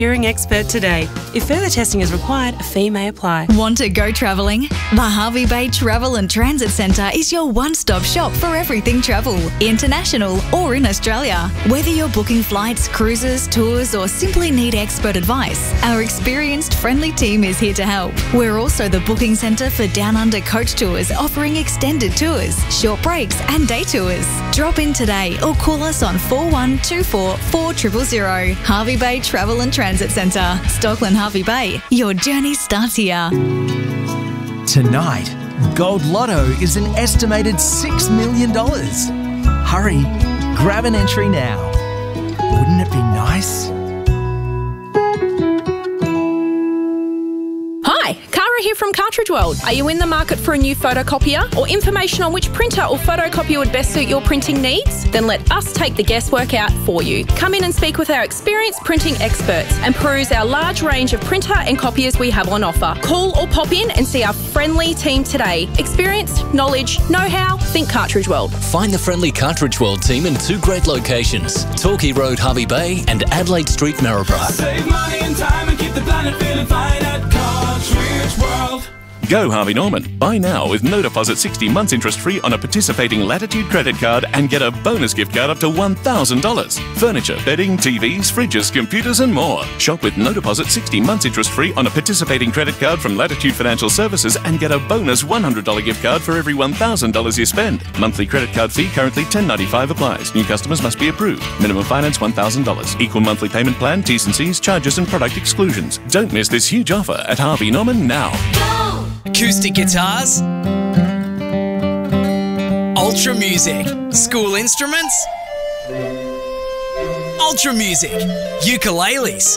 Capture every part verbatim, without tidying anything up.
hearing expert today. If further testing is required, a fee may apply. Want to go travelling? The Hervey Bay Travel and Transit Centre is your one-stop shop for everything travel, international or in Australia. Whether you're booking flights, cruises, tours or simply need expert advice, our experienced friendly team is here to help. We're also the booking centre for Down Under coach tours, offering extended tours, short breaks and day tours. Drop in today or call us on four one two four, four zero zero zero. Hervey Bay Travel and Transit Centre, Stockland Hervey Bay. Your journey starts here. Tonight, Gold Lotto is an estimated six million dollars. Hurry, grab an entry now. Wouldn't it be nice? Hi, Cara here from Cartridge World. Are you in the market for a new photocopier or information on which printer or photocopier would best suit your printing needs? Then let us take the guesswork out for you. Come in and speak with our experienced printing experts and peruse our large range of printer and copiers we have on offer. Call or pop in and see our friendly team today. Experience, knowledge, know-how, think Cartridge World. Find the friendly Cartridge World team in two great locations, Torquay Road, Hervey Bay and Adelaide Street, Maryborough. Save money and time and keep the planet feeling fine at Cartridge World. Go Harvey Norman. Buy now with no deposit sixty months interest free on a participating Latitude credit card and get a bonus gift card up to one thousand dollars. Furniture, bedding, T Vs, fridges, computers and more. Shop with no deposit sixty months interest free on a participating credit card from Latitude Financial Services and get a bonus one hundred dollars gift card for every one thousand dollars you spend. Monthly credit card fee currently ten dollars ninety-five applies. New customers must be approved. Minimum finance one thousand dollars. Equal monthly payment plan, T's and C's, charges and product exclusions. Don't miss this huge offer at Harvey Norman now. Acoustic guitars, Ultra Music, school instruments, Ultra Music, ukuleles,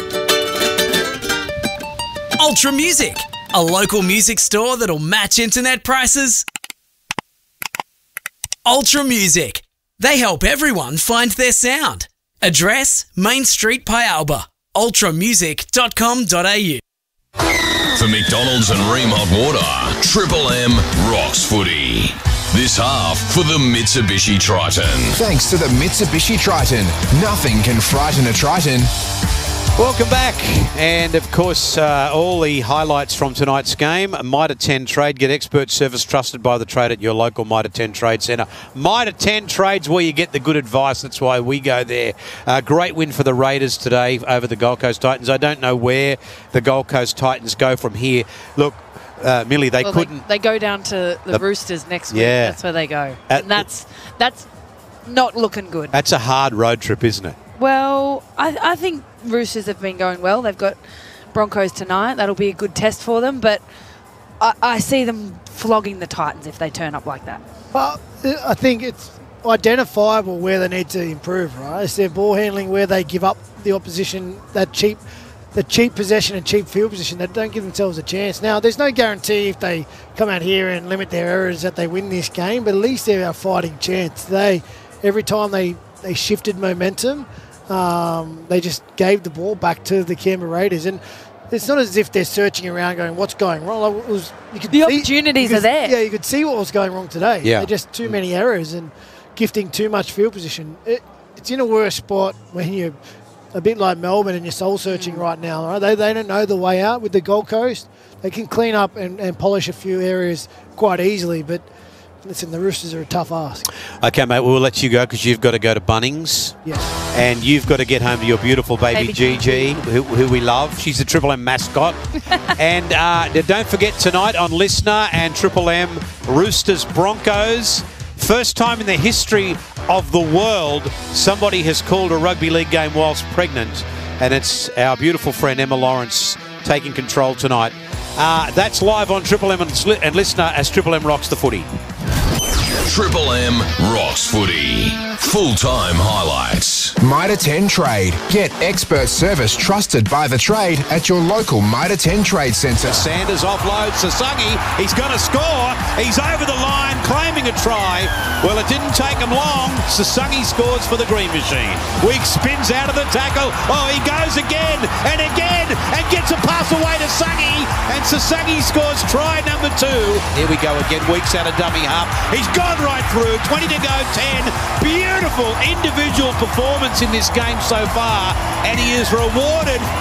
Ultra Music, a local music store that'll match internet prices. Ultra Music, they help everyone find their sound. Address Main Street, Pialba, ultra music dot com dot a u. For McDonald's and Ream Hot Water, Triple M rocks footy. This half for the Mitsubishi Triton. Thanks to the Mitsubishi Triton. Nothing can frighten a Triton. Welcome back, and of course uh, all the highlights from tonight's game. Mitre ten Trade, get expert service trusted by the trade at your local Mitre ten Trade Centre. Mitre ten Trade's where you get the good advice, that's why we go there. Uh, great win for the Raiders today over the Gold Coast Titans. I don't know where the Gold Coast Titans go from here. Look, uh, Millie, they well, couldn't... They, they go down to the, the Roosters next week, yeah. That's where they go. At, and that's, that's not looking good. That's a hard road trip, isn't it? Well, I, I think Roosters have been going well. They've got Broncos tonight. That'll be a good test for them. But I, I see them flogging the Titans if they turn up like that. Well, I think it's identifiable where they need to improve, right? It's their ball handling, where they give up the opposition that cheap, the cheap possession and cheap field position. They don't give themselves a chance. Now, there's no guarantee if they come out here and limit their errors that they win this game, but at least they're a fighting chance. They, every time they, they shifted momentum, Um, they just gave the ball back to the Canberra Raiders, and it's not as if they're searching around going, what's going wrong? It was, you could the see, opportunities could, are there. Yeah, you could see what was going wrong today. Yeah. They're just too many errors and gifting too much field position. It, it's in a worse spot when you're a bit like Melbourne and you're soul-searching mm. right now. Right? They, they don't know the way out with the Gold Coast. They can clean up and, and polish a few areas quite easily, but listen, the Roosters are a tough ask. Okay, mate, we'll let you go because you've got to go to Bunnings. Yes. And you've got to get home to your beautiful baby, baby Gigi, who, who we love. She's the Triple M mascot. And uh, don't forget tonight on Listener and Triple M, Roosters Broncos. First time in the history of the world somebody has called a rugby league game whilst pregnant. And it's our beautiful friend Emma Lawrence taking control tonight. Uh, that's live on Triple M and, and Listener as Triple M rocks the footy. Triple M rocks footy. Full-time highlights. Mitre ten Trade. Get expert service trusted by the trade at your local Mitre ten Trade Centre. Sanders offloads Sasungi. He's going to score. He's over the line, claiming a try. Well, it didn't take him long. Sasungi scores for the Green Machine. Weeks spins out of the tackle. Oh, he goes again and again and gets a pass away to Sungi. And Sasungi scores try number two. Here we go again. Weeks out of dummy half. He's gone right through. twenty to go, ten. Beautiful individual performance in this game so far. And he is rewarded